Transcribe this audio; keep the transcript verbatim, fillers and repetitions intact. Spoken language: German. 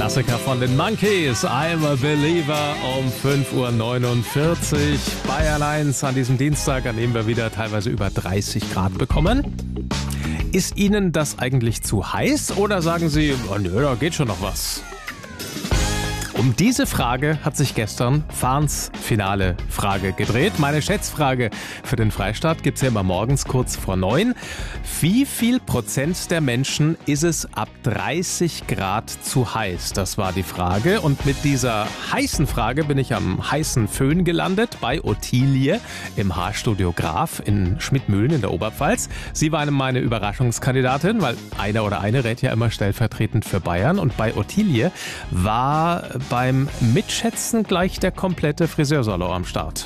Klassiker von den Monkees, I'm a Believer um fünf Uhr neunundvierzig. Bayern eins an diesem Dienstag, an dem wir wieder teilweise über dreißig Grad bekommen. Ist Ihnen das eigentlich zu heiß oder sagen Sie, oh nö, da geht schon noch was? Um diese Frage hat sich gestern Fahns finale Frage gedreht. Meine Schätzfrage für den Freistaat gibt's ja immer morgens kurz vor neun. Wie viel Prozent der Menschen ist es ab dreißig Grad zu heiß? Das war die Frage. Und mit dieser heißen Frage bin ich am heißen Föhn gelandet bei Ottilie im Haarstudio Graf in Schmidtmühlen in der Oberpfalz. Sie war meine Überraschungskandidatin, weil einer oder eine rät ja immer stellvertretend für Bayern. Und bei Ottilie war beim Mitschätzen gleich der komplette Friseursalon am Start.